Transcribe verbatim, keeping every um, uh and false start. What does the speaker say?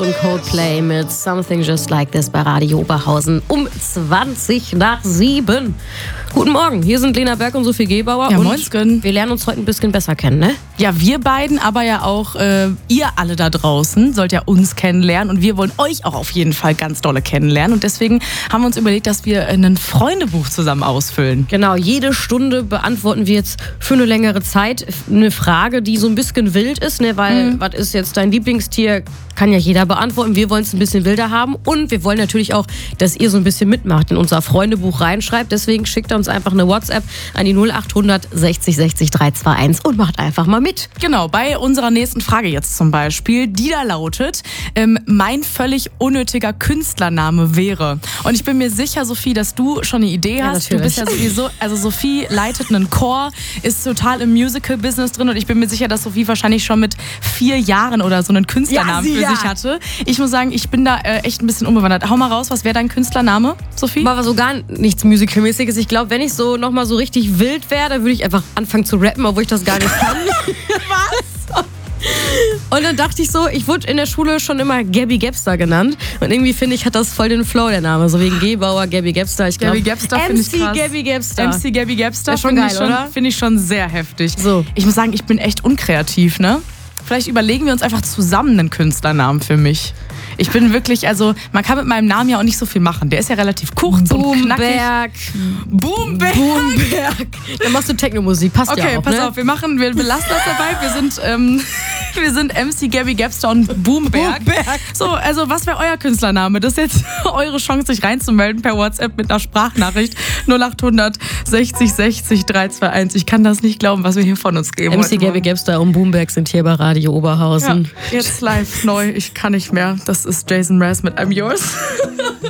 Und Coldplay mit Something Just Like This bei Radio Oberhausen um zwanzig nach sieben. Guten Morgen, hier sind Lena Berg und Sophie Gebauer. Ja, und moinsken. Wir lernen uns heute ein bisschen besser kennen, ne? Ja, wir beiden, aber ja auch äh, ihr alle da draußen sollt ja uns kennenlernen. Und wir wollen euch auch auf jeden Fall ganz dolle kennenlernen. Und deswegen haben wir uns überlegt, dass wir ein Freundebuch zusammen ausfüllen. Genau, jede Stunde beantworten wir jetzt für eine längere Zeit eine Frage, die so ein bisschen wild ist, ne? Weil, mhm. was ist jetzt dein Lieblingstier? Kann ja jeder beantworten. Wir wollen es ein bisschen wilder haben. Und wir wollen natürlich auch, dass ihr so ein bisschen mitmacht, in unser Freundebuch reinschreibt. Deswegen schickt uns einfach eine WhatsApp an die null acht hundert sechzig sechzig drei zwei eins und macht einfach mal mit. Genau, bei unserer nächsten Frage jetzt zum Beispiel, die da lautet, ähm, mein völlig unnötiger Künstlername wäre. Und ich bin mir sicher, Sophie, dass du schon eine Idee hast. Ja, du bist ja sowieso, also Sophie leitet einen Chor, ist total im Musical-Business drin und ich bin mir sicher, dass Sophie wahrscheinlich schon mit vier Jahren oder so einen Künstlernamen ja, für ja. sich hatte. Ich muss sagen, ich bin da äh, echt ein bisschen unbewandert. Hau mal raus, was wäre dein Künstlername, Sophie? Aber so gar nichts Musical-mäßiges. Ich glaube, wenn ich so nochmal so richtig wild wäre, dann würde ich einfach anfangen zu rappen, obwohl ich das gar nicht kann. Was? Und dann dachte ich so, ich wurde in der Schule schon immer Gabby Gabster genannt. Und irgendwie finde ich, hat das voll den Flow, der Name. So wegen Gebauer, Gabby Gabster. Ich glaube, Gabby Gabster finde ich krass. Gabby Gabster. M C Gabby Gabster. Ist schon geil, ich schon, oder? Finde ich schon sehr heftig. So. Ich muss sagen, ich bin echt unkreativ, ne? Vielleicht überlegen wir uns einfach zusammen einen Künstlernamen für mich. Ich bin wirklich, also man kann mit meinem Namen ja auch nicht so viel machen. Der ist ja relativ kurz und knackig. Boomberg. Boomberg. Boomberg. Dann machst du Techno-Musik, passt Okay, ja auch, pass ne? auf, wir machen, wir belassen das dabei. Wir sind, ähm, wir sind M C Gabby Gabster und Boomberg. Boomberg. So, also was wäre euer Künstlername? Das ist jetzt eure Chance, sich reinzumelden per WhatsApp mit einer Sprachnachricht. null acht hundert sechzig sechzig drei zwei eins. Ich kann das nicht glauben, was wir hier von uns geben. M C Gabby Gabster und Boomberg sind hier bei Radio Oberhausen. Ja, jetzt live neu. Ich kann nicht mehr. Das ist Jason Mraz mit I'm Yours.